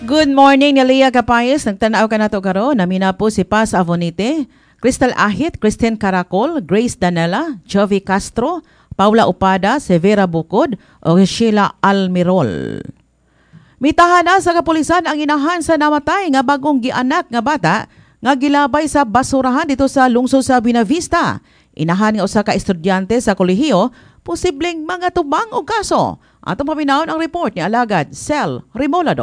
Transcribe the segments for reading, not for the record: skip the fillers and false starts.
Good morning, Nelia Capayes. Nagtanaw ka na to karon. Namina po si Paz Avonite, Crystal Ahit, Christine Caracol, Grace Danela, Jovi Castro, Paula Upada, Severa Bukod, o Sheila Almirol. Mitahan na sa kapulisan ang inahan sa namatay nga bagong gianak nga bata nga gilabay sa basurahan dito sa lungsod sa Buenavista. Inahan nga usa ka estudyante sa kolehiyo, posibleng mga tubang o kaso. Atong paminawon ang report ni Alagad Cel Remolado.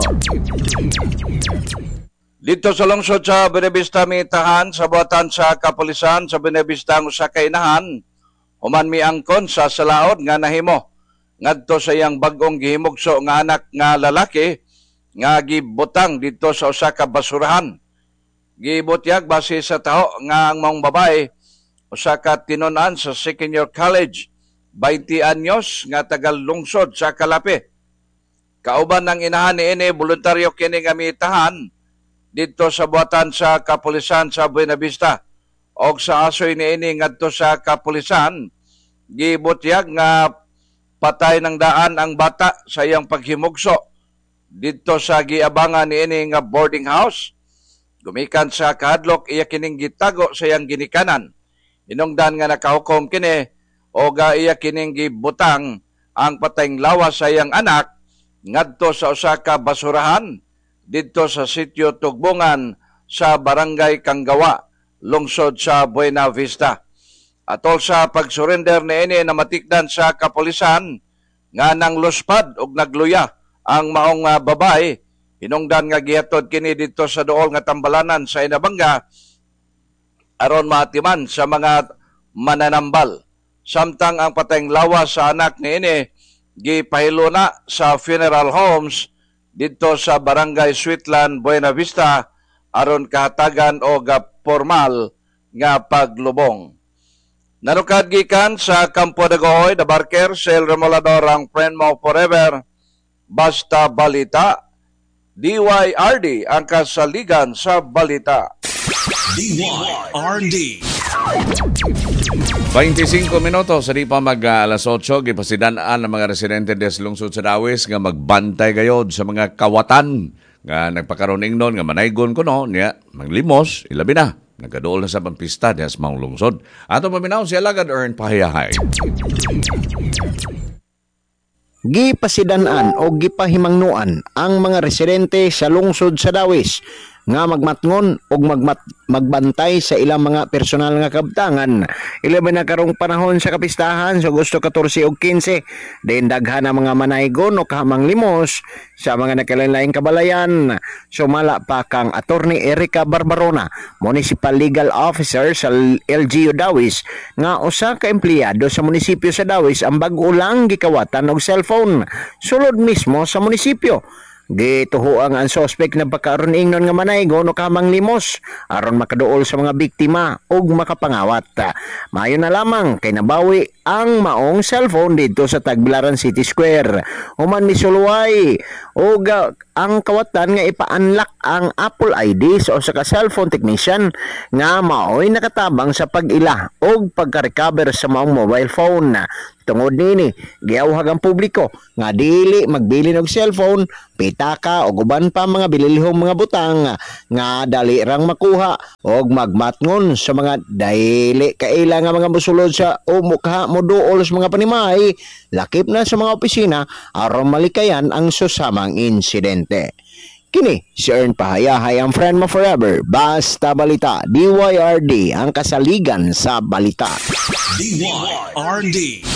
Dito sa lungsod sa Buenavista mitahan sa buhatan sa kapulisan sa Buenavista ang usa ka inahan human miangkon sa salaod nga nahimo ngadto sa iyang bag-ong gihimugso nga anak nga lalaki nga gibutang dito sa usa ka basurahan. Gibutyag base sa taho nga ang maong babae usa ka tinun-an sa second year college, 20 anyos nga tagal lungsod sa Kalapi. Kauban ng inahan ni ini voluntaryo kini nga mitahan dito sa buhatan sa kapulisan sa Buenavista. Og sa asoy ni ini ngadto sa kapulisan, gibutyag nga patay ng daan ang bata sa iyang paghimugso dito sa giabangan ni ini nga boarding house. Gumikan sa kahadlok iya kining gitago sa iyang ginikanan. Inungdan nga nakahukom kini o iya kining gibutang ang patayng lawas sa iyang anak ngadto sa usa ka basurahan dito sa sitio Tugbungan sa Barangay Kanggawa, lungsod sa Buenavista. Atol sa pagsurrender ni ini namatikdan sa kapulisan nga nang luspad og nagluya ang maong babae. Hinungdan nga gihatod kini dito sa duol nga tambalanan sa Inabanga aron maatiman sa mga mananambal. Samtang ang patayng lawas sa anak ni ini gipahilo na sa funeral homes dito sa Barangay Sweetland, Buenavista aron kahatagan o formal nga paglubong. Nanukad gikan sa Campo de Gohoy, The Barker, Cel Remolador ang friend mo forever. Basta balita, DYRD ang kasaligan sa balita. DYRD 25 minutos, sa di pa mag-alas 8, gipasidanaan ng mga residente des lungsod sa Dawis nga magbantay gayod sa mga kawatan nga nagpakaroning nun nga manaygon ko no, niya, maglimos, ilabi na. Nagkadool na sa pampista des maong lungsod. Ato paminaw si Alagad Ern Pahiyahay. Gipasidanan o gipahimangnuan ang mga residente sa lungsod sa Dawis nga magmatngon og magbantay sa ilang mga personal nga kabtangan. Ilabi na karong panahon sa kapistahan sa Agosto 14 ug 15, din daghan ang mga manaygon o kahamang limos sa mga nakalain-laing kabalayan. Sumala pa kang Attorney Erica Barbarona, Municipal Legal Officer sa LGU Dawis, nga usa ka empleyado sa munisipyo sa Dawis ang bag-o lang gikawatan og cellphone sulod mismo sa munisipyo. Gituhuang ang suspect na pagkaroon ingnon nga manaygon o kamang limos aron makaduol sa mga biktima ug makapangawat. Mayo na lamang kay nabawi ang maong cellphone dito sa Tagbilaran City Square. Human misuluway ug ang kawatan nga ipa-unlock ang Apple ID sa usa ka cellphone technician nga maoy nakatabang sa pag-ila ug pagka-recover sa maong mobile phone. Tungod nini, giawhag ang publiko nga dili magbili og cellphone, pitaka o uban pa mga bililhong mga butang nga dali rang makuha og magmatngon sa mga dili kaila nga mga musulod sa mukha moduol sa mga panimay, lakip na sa mga opisina aron malikayan ang susamang insidente. Kini si Ern Pahayahay ang friend mo forever. Basta balita, DYRD ang kasaligan sa balita. DYRD.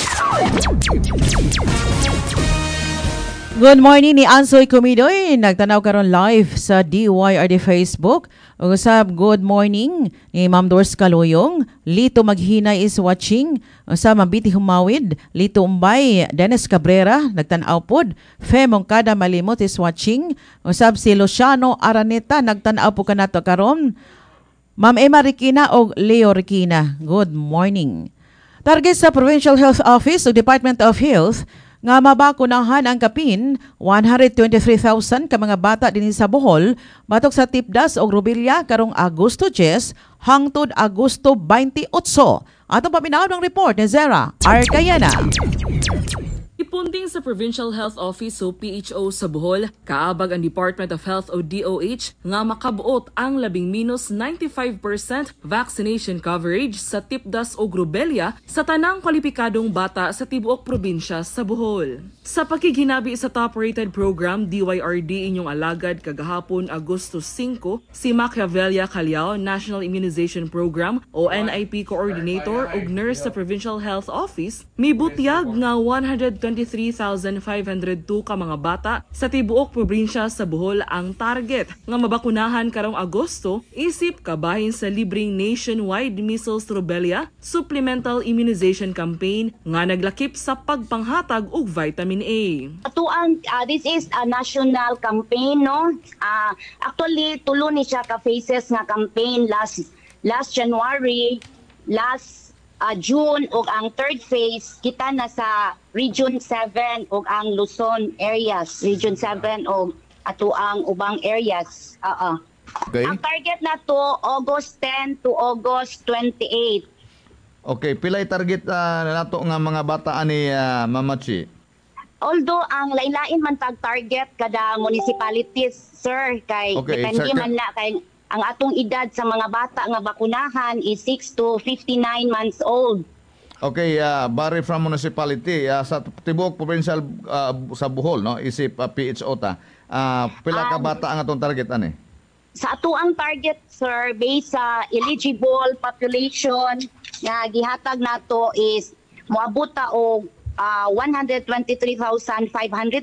Good morning ni Ansoy Kumidoy. Nagtanaw karon live sa DYRD Facebook. Usab good morning ni Ma'am Dors Kaluyong. Lito Maghinay is watching. Usab Mabiti Humawid. Lito Umbay. Dennis Cabrera. Nagtanaw pod. Fe Mongkada Malimot is watching. Usab si Luciano Araneta. Nagtanaw po kanato karon. Ma'am Emma Rikina o Leo Rikina. Good morning. Target sa Provincial Health Office o Department of Health nga mabakunahan ang kapin 123,000 ka mga bata dinhi sa Bohol batok sa Tipdas o Rubilla karong Agosto 10 hangtod Agosto 28. Atong paminaw ng report ni Zera Arcayana. Gipunting sa Provincial Health Office o PHO sa Bohol, kaabag ang Department of Health o DOH nga makabuot ang -95% vaccination coverage sa tipdas o rubella sa tanang kwalipikadong bata sa tibuok probinsya sa Bohol. Sa pakiginabi sa top-rated program DYRD inyong alagad kagahapon Agosto 5, si Machiavelia Caliao, National Immunization Program o NIP Coordinator ug nurse sa Provincial Health Office, mibutyag nga 123,502 ka mga bata sa tibuok probinsya sa Bohol ang target nga mabakunahan karong Agosto isip kabahin sa libreng nationwide measles rubella supplemental immunization campaign nga naglakip sa pagpanghatag og vitamin A. This is a national campaign, no? Actually tulo ni siya ka phases nga campaign last January, last June ug ang third phase kita na sa Region 7 ug ang Luzon areas, Region 7 ug ato ang ubang areas. Okay. Ang target na to August 10 to August 28. Okay, pilay target nato nga mga bata ani Mama Chi? Although ang lain-lain man pag-target kada municipalities, sir, kay Okay, depende sir, man na kay ang atong edad sa mga bata nga bakunahan is 6 to 59 months old. Okay, bari from municipality sa tibuok provincial sa Bohol, no? Isip PHO ta. Pila ka bata ang atong target ani? Sa ato ang target, sir, based sa eligible population nga gihatag nato is moabot ta og 123,502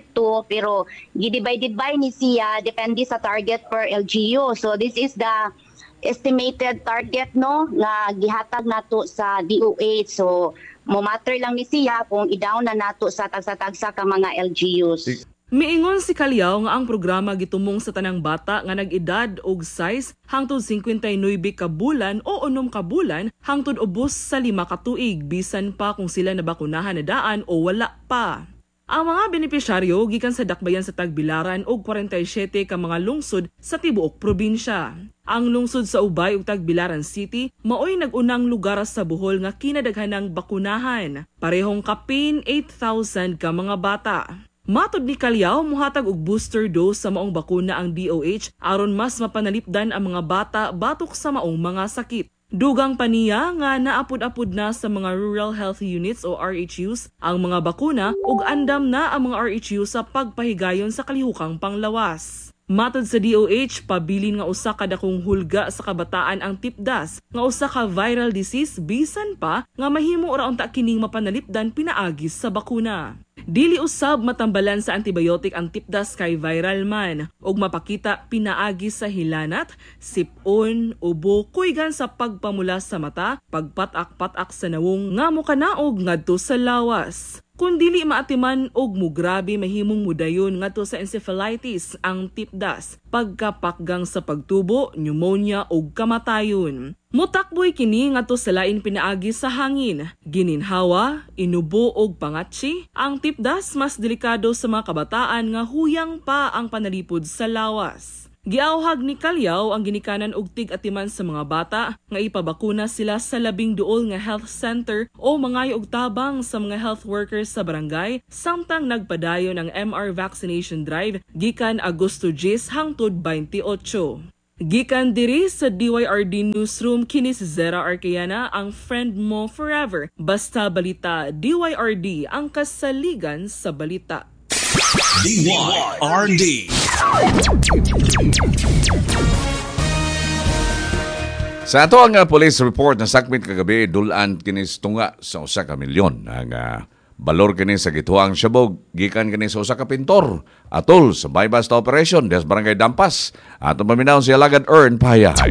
pero gidivided by ni siya depende sa target per LGU. So this is the estimated target, no, nga gihatag nato sa DOH. So mo matter lang ni siya kung i-down na nato sa tagsa-tagsa ka mga LGUs. Miingon si Caliao nga ang programa gitumong sa tanang bata nga nag-edad og size hangtod 59 ka bulan o 6 ka bulan hangtod ubos sa 5 ka tuig bisan pa kung sila nabakunahan na daan o wala pa. Ang mga benepisyaryo gikan sa dakbayan sa Tagbilaran og 47 ka mga lungsod sa tibuok probinsya. Ang lungsod sa Ubay ug Tagbilaran City maoy nag-unang lugar sa Bohol nga kinadaghanang bakunahan. Parehong kapin 8,000 ka mga bata. Matod ni Caliao, muhatag og booster dose sa maong bakuna ang DOH aron mas mapanalipdan ang mga bata batok sa maong mga sakit. Dugang pa niya nga naapod-apod na sa mga Rural Health Units o RHUs ang mga bakuna ug andam na ang mga RHU sa pagpahigayon sa kalihukang panglawas. Matod sa DOH, pabilin nga usa ka dakong hulga sa kabataan ang tipdas nga usa ka viral disease bisan pa nga mahimo ra unta kining mapanalipdan pinaagis sa bakuna. Dili usab matambalan sa antibiotic ang tipdas kay viral man ug mapakita pinaagis sa hilanat, sipon, ubo, kuygan sa pagpamula sa mata, pagpatak-patak sa nawong nga mokanaog ngadto sa lawas. Kung dili maatiman og mugrabe mahimong mudayon ngadto sa encephalitis ang tipdas, pagkapakgang sa pagtubo, pneumonia ug kamatayon. Mutakboy kini ngadto sa lain pinaagi sa hangin, gininhawa, inubo ug pangatsi. Ang tipdas mas delikado sa mga kabataan nga huyang pa ang panalipod sa lawas. Giawhag ni Caliao ang ginikanan og tig-atiman sa mga bata nga ipabakuna sila sa 12 nga health center o mangayo og tabang sa mga health workers sa barangay samtang nagpadayon ang MR vaccination drive gikan Agosto 10 hangtod 28. Gikan diri sa DYRD Newsroom kini si Zera Arcayana, ang friend mo forever. Basta balita, DYRD ang kasaligan sa balita. DYRD. Sa ato ang police report na sakmit kagabi, dulan kinis tunga sa usa ka milyon ang balor kini sa gituang Siabog, gikan kini sa usa ka pintor atol sa bypass operation des Barangay Dampas. Ato paminaw si Alagad Earn Payahay.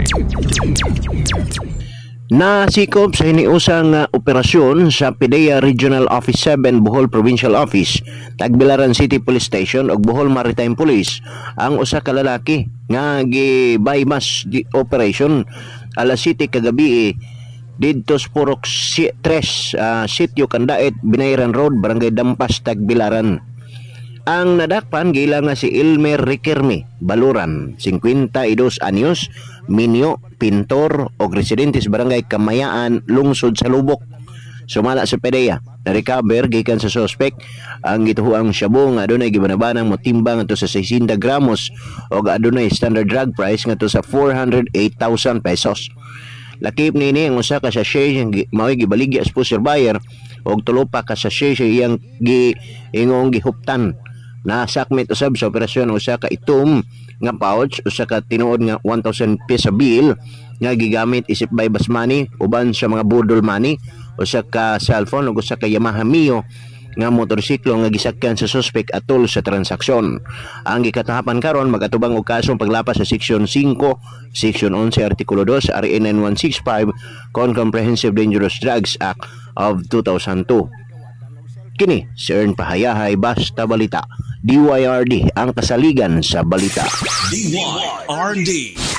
Nasikop sa hiniusang operasyon sa PDEA Regional Office 7 Bohol Provincial Office, Tagbilaran City Police Station ug Bohol Maritime Police ang usa ka lalaki nga gi-bypass operation alas 7 kagabi didto sa Purok 3, Sitio Kandaet, Binayran Road, Barangay Dampas, Tagbilaran. Ang nadakpan gila nga si Elmer Riquerme Baluran, 52 anyos, minyo, pintor o residente sa Barangay Kamayaan, lungsod sa Lubok. Sumala sa PDEA, na-recover gikan sa suspect ang gituhuang shabu nga adunay gibanabanang motimbang ngadto sa 60 gramos o adunay standard drug price ngadto sa 408,000 pesos. Lakip nini ang usa ka sachet yang mao'y gibaligya sa pusher buyer og tulo pa ka sachet iyang giingong gihuptan. Nasakmit usab sa operasyon usa ka itom nga pouch, usa ka tinuod nga 1,000 peso bill nga gigamit isip by bus money uban sa mga budol money, usa ka cellphone ug usa ka Yamaha Mio nga motorsiklo nga gisakyan sa suspect atol sa transaksyon. Ang gikatahapan karon magatubang og kasong paglapas sa Section 5, Section 11, Artikulo 2 sa RA 9165 kon Comprehensive Dangerous Drugs Act of 2002. Kini si Ern Pahayahay, Basta Balita. DYRD, ang kasaligan sa balita. DYRD.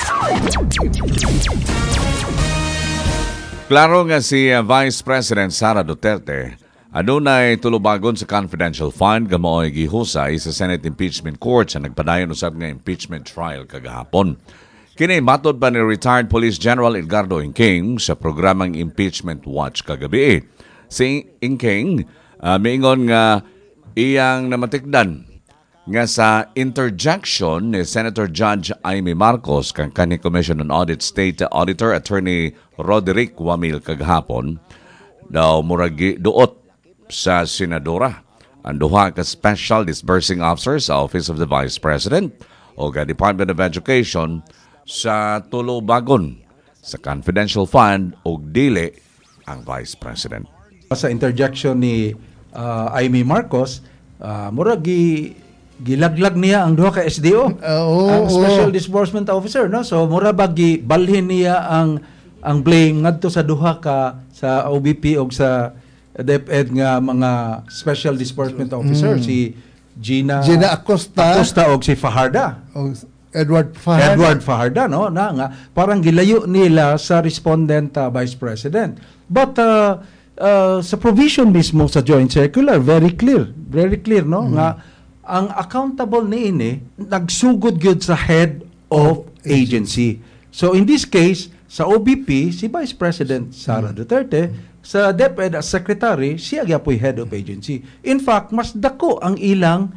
Klaro nga si Vice President Sara Duterte adunay tulubagon sa confidential fund nga mao'y gihusay sa Senate Impeachment Court sa nagpadayon usab nga impeachment trial kagahapon. Kini matod pa ni retired Police General Edgardo Ingking sa programang Impeachment Watch kagabi. Si Ingking miingon nga iyang namatikdan nga sa interjection ni Senator Judge Amy Marcos kang kanhi Commission on Audit State Auditor Attorney Roderick Wamil kagahapon daw muragi duot sa senadora ang duha ka special disbursing officer sa Office of the Vice President o ka Department of Education sa tulubagon sa confidential fund o dili ang Vice President. Sa interjection ni Amy Marcos, muragi gilaglag niya ang duha ka SDO, ang Special Disbursement Officer, no? So mura bagi balhin niya ang blame ngadto sa duha ka sa OBP og sa DepEd nga mga Special Disbursement Officer, si Gina Acosta og si Fajarda. Edward Fajarda, no? Na nga parang gilayo nila sa respondent Vice President. But sa provision mismo sa joint circular, very clear, no? Nga ang accountable niini nagsugod gyud sa head of agency. So in this case, sa OBP si Vice President Sara Duterte, sa DepEd as secretary siya gyapon head of agency. In fact, mas dako ang iyang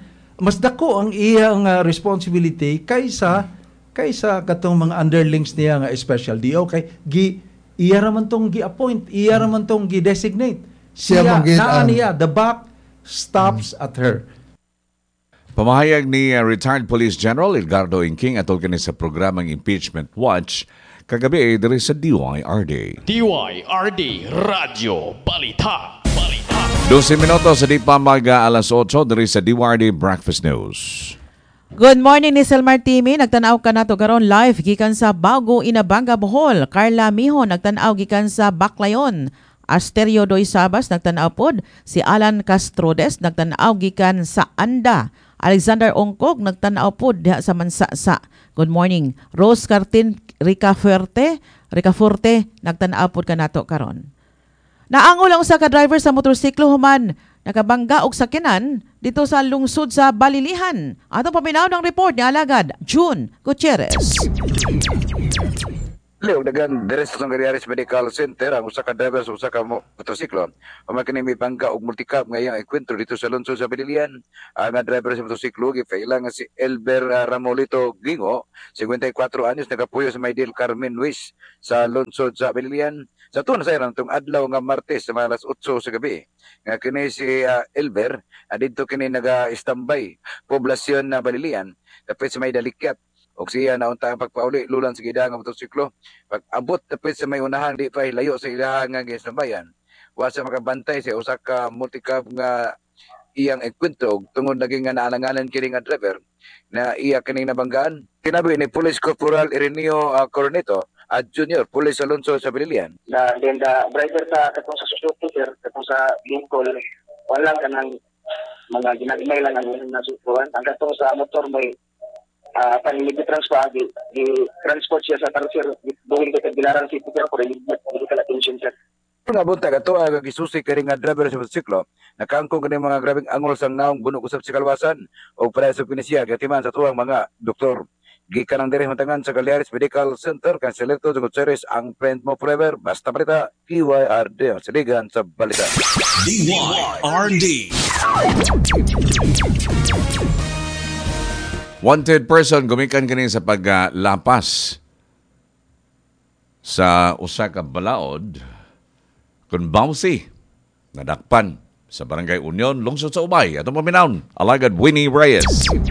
responsibility kaysa katong mga underlings niya nga special DO kay iya raman tong gi-appoint, iya raman tong gi-designate. Siya niya, the buck stops at her. Pamahayag ni retired Police General Edgardo Ingking atol kini sa programang Impeachment Watch kagabi diri sa DYRD. DYRD Radio Balita. 12 minuto sa di pa mag-alas 8 diri sa DYRD Breakfast News. Good morning ni Selmar Timi, nagtanaw ka nato karon live gikan sa Bago Inabanga Bohol. Carla Miho nagtanaw gikan sa Baclayon. Asterio Doy Sabas nagtanaw pod, si Alan Castrodes nagtanaw gikan sa Anda. Alexander Ongkog nagtanaw pod diha sa Mansasa. Good morning. Rose Cartin Rica Forte nagtanaw pod kanato karon. Naangol ang usa ka driver sa motorsiklo human nakabangga og sakyanan dito sa lungsod sa Balilihan. Atong paminaw ng report ni Alagad June Gutierrez. Leo dagan deres sa Gariaris Medical Center ang usa ka driver sa usa ka motorsiklo. Pamakin may bangga og multicab nga iyang ikwentro dito sa lungsod sa Balilihan. Ang driver sa motorsiklo gifaila nga si Elber Ramolito Gingo, 54 anyos, nagapuyo sa Maydel Carmen Luis sa lungsod sa Balilihan. Sa tuwa na sa irang itong adlaw nga Martes sa mga alas 8 sa gabi. Nga kini si Elber, dito kini naga-standby poblasyon na Balilihan tapos sa may Dalikyat. O siya naunta ang pagpauli lulan sa gidang nga motorsiklo. Pag abot tapos sa may unahan di pa layo sa ilahang nga gistambayan. Wa sa makabantay sa usa ka multicab nga iyang ikwentro tungod naging nga naalanganan kini nga driver na iya kining nabanggaan. Kinabi ni Police Corporal Ireneo Corneto at Junior Police Alonso sa Balilihan. Na then the driver sa katong sa scooter, katong sa Lincoln, wala ka ng mga ginagmay lang ang nasukuran. Ang katong sa motor may transport siya sa tarsier buwing ka Bilaran City pero medical attention siya. Nga bunta kato ang gisusi kani nga driver sa motorsiklo nakangkong kani mga grabeng angol sang naong bunog usab sa kalwasan o para sa pinisiya gatiman sa tuwang mga doktor. Gikan ang direh matangan sa Galeares Medical Center, Kanselerto de Gutierrez, ang friend mo forever. Basta balita, DYRD, ang saligan sa balita. DYRD. Wanted person gumikan kini sa paglapas sa usa ka balaod kun bouncy nadakpan sa Barangay Union, lungsod sa Ubay. Atong paminawn, Alagad Winnie Reyes.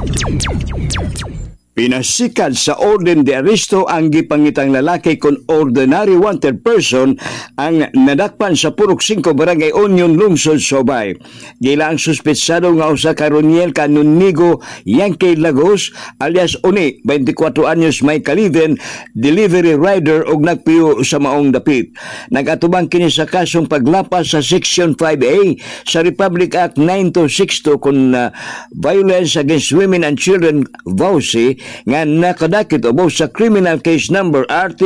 Pinasikat sa orden de aresto ang gipangitang lalaki kon ordinary wanted person ang nadakpan sa Purok 5 Barangay Union lungsod sa Ubay. Gila ang suspetsado nga usa ka Roniel Canonigo Yankee Lagos alias Uni, 24 anyos may kaliden, delivery rider og nagpiyo sa maong dapit. Nagatubang kini sa kasong paglapas sa Section 5A sa Republic Act 9262 kun Violence Against Women and Children VAUSI nga nakadakit ubos sa criminal case number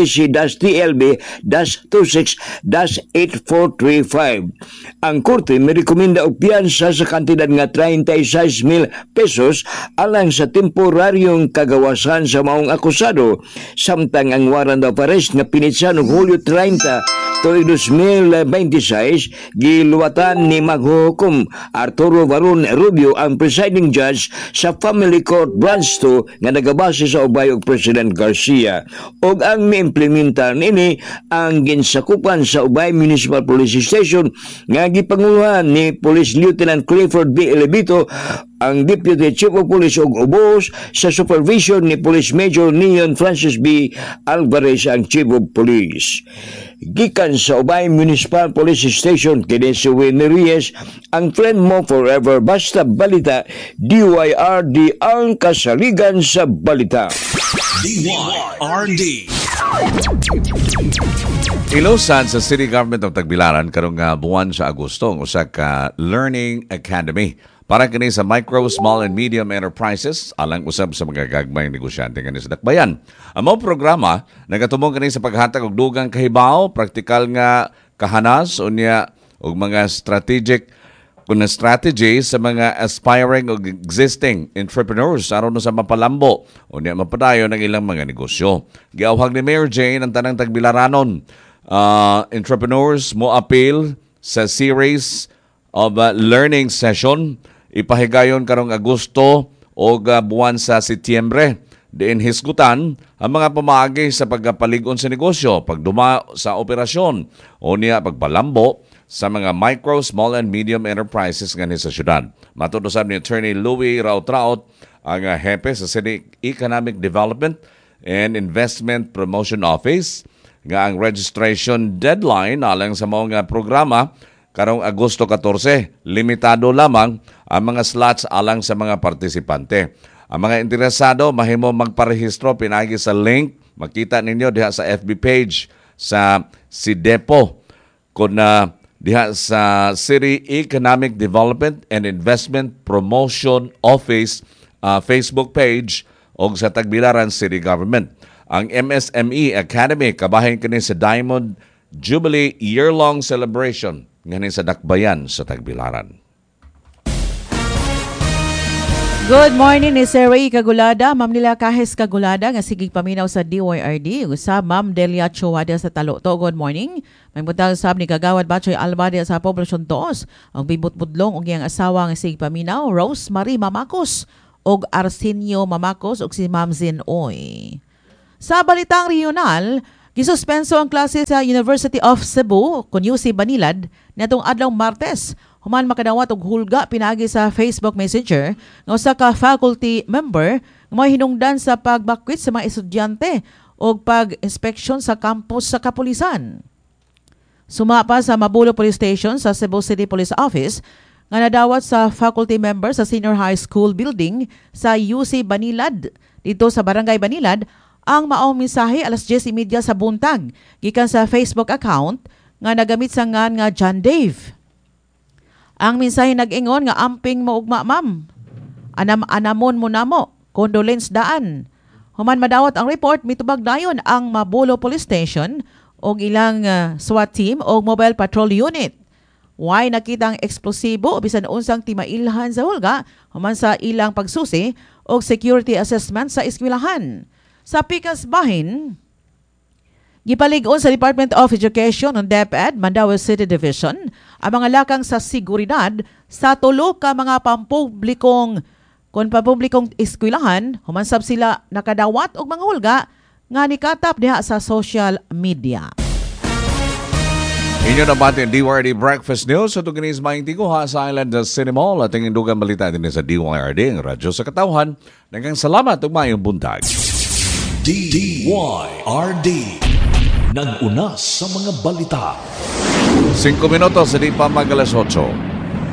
RTC-TLB-26-8435. Ang korte may rekomenda og piyansa sa kantidad nga 36,000 pesos alang sa temporaryong kagawasan sa maong akusado, samtang ang warrant of arrest nga pinitsa noong Hulyo 30 tuig 2026 giluwatan ni maghuhukom Arturo Varun Rubio, ang presiding judge sa Family Court Branch 2 nga nagabase sa Ubay ug President Garcia, og ang miimplementar nini ang ginsakupan sa Ubay Municipal Police Station nga gipangunahan ni Police Lieutenant Clifford B. Elevito, ang Deputy Chief of Police og ubos sa supervision ni Police Major Neon Francis B. Alvarez, ang Chief of Police. Gikan sa Ubay Municipal Police Station, kini si Winnie Reyes, ang friend mo forever. Basta balita, DYRD, ang kasaligan sa balita. DYRD. Ilusan sa City Government of Tagbilaran karong buwan sa Agosto ang usa ka Learning Academy para kini sa micro, small and medium enterprises alang usab sa mga gagmayng negosyante kani sa dakbayan. Ang mga programa nagatumong kini sa paghatag og dugang kahibaw, praktikal nga kahanas unya og mga strategies sa mga aspiring o existing entrepreneurs aron sa mapalambo unya mapadayon ang ilang mga negosyo. Giawhag ni Mayor Jane ang tanang Tagbilaranon entrepreneurs mo appeal sa series of learning session ipahigayon karong Agosto o buwan sa Setyembre. Diin hisgutan ang mga pamaagi sa pagpalig-on sa negosyo, pagduma sa operasyon o niya pagpalambo sa mga micro, small and medium enterprises nga sa syudad. Matudosab ni Attorney Louie Rautraut, ang hepe sa City Economic Development and Investment Promotion Office, nga ang registration deadline alang sa mga programa karong Agosto 14, limitado lamang ang mga slots alang sa mga partisipante. Ang mga interesado mahimo magparehistro pinagi sa link makita ninyo diha sa FB page sa SIDEPO kun diha sa City Economic Development and Investment Promotion Office Facebook page o sa Tagbilaran City Government. Ang MSME Academy kabahin kini sa Diamond Jubilee year-long celebration ngayon sa dakbayan sa Tagbilaran. Good morning ni Sir Ray Kagulada, Ma'am Nila Kahes Kagulada, nga sigig paminaw sa DYRD. Usab Ma'am Delia Chuwada sa Taloto. Good morning. May butang usab ni Kagawad Bachoy Albade sa Poblasyon 2. Ang bibut-budlong og iyang asawa nga sigig paminaw, Rose Marie Mamakos og Arsenio Mamakos og si Ma'am Zin Oy. Sa balitang regional, gisuspenso ang klase sa University of Cebu kun UC Banilad natong adlaw Martes. Human makadawat og hulga pinagi sa Facebook Messenger nga usa ka faculty member nga may hinungdan sa pagbakwit sa mga estudyante og pag-inspeksyon sa campus sa kapulisan. Sumapa sa Mabulo Police Station sa Cebu City Police Office nga nadawat sa faculty member sa Senior High School building sa UC Banilad dito sa Barangay Banilad ang maong mensahe alas 10:30 sa buntag gikan sa Facebook account nga nagamit sa ngan nga John Dave. Ang mensahe nag-ingon nga amping mo ugma ma'am. Anamon mo namo, condolence daan. Human madawat ang report, mitubag dayon ang Mabulo Police Station og ilang SWAT team o mobile patrol unit. Why nakitang eksplosibo bisan unsang timailhan sa hulga human sa ilang pagsusi og security assessment sa eskwelahan. Sa pikas bahin, gipalig-on sa Department of Education ng DepEd, Mandaue City Division, ang mga lakang sa seguridad sa tulo ka mga pampublikong eskwelahan, humansab sila nakadawat og mga hulga nga nikatap diha sa social media. Inyo na batin DYRD Breakfast News sa tuginis maing tiguha sa Island City Mall at ang indugang balita din sa DYRD, ang radyo sa katawhan. Nagang salamat ug maayong buntag. DYRD nag-una sa mga balita. 5 minutos, hindi pa mag-alas 8.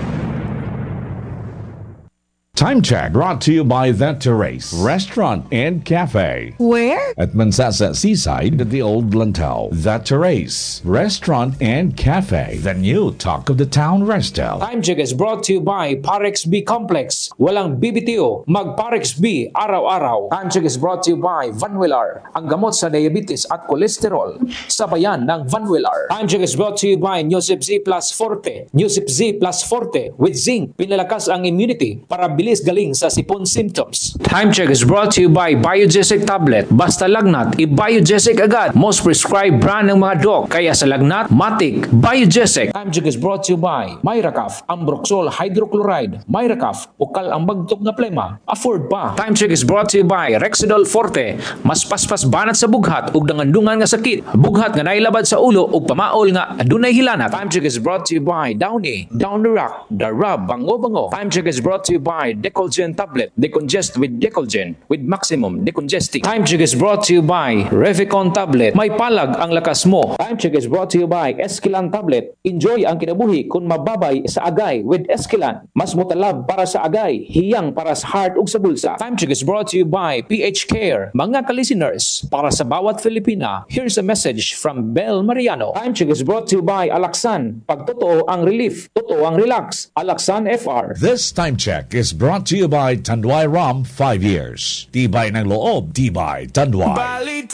Time check brought to you by The Terrace Restaurant and Cafe. Where? At Mansasa Seaside, the Old Lantau. The Terrace Restaurant and Cafe. The new talk of the town resto. Time check is brought to you by Parex B Complex. Walang BBTO, mag Parex B araw-araw. Time check is brought to you by Vanwillar. Ang gamot sa diabetes at kolesterol. Sabayan ng Vanwillar. Time check is brought to you by Newsip Z Plus Forte. Newsip Z Plus Forte with zinc. Pinalakas ang immunity para bilis galing sa sipon symptoms. Time check is brought to you by Biogesic Tablet. Basta lagnat, i-Biogesic agad. Most prescribed brand ng mga doc. Kaya sa lagnat, matik, Biogesic. Time check is brought to you by Myracaf, Ambroxol Hydrochloride. Myracaf, ukal ang bagtok na plema. Afford pa. Time check is brought to you by Rexidol Forte. Mas paspas banat sa bughat ug dangandungan nga sakit. Bughat nga nailabad sa ulo ug pamaol nga adunay hilanat. Time check is brought to you by Downy, Down the Rock, The Rub, Bango. Time check is brought to you by Decolgen Tablet. Decongest with Decolgen with maximum decongesting. Time check is brought to you by Revicon Tablet. May palag ang lakas mo. Time check is brought to you by Esquilan Tablet. Enjoy ang kinabuhi kung mababay sa agay with Esquilan. Mas mutalab para sa agay, hiyang para sa heart ug sa bulsa. Time check is brought to you by PH Care. Mga ka-listeners, para sa bawat Filipina, here's a message from Bel Mariano. Time check is brought to you by Alaxan. Pag totoo ang relief, totoo ang relax. Alaxan FR. This time check is brought to you by Tanduay Rum 5 years. Tibay ng loob, tibay Tanduay.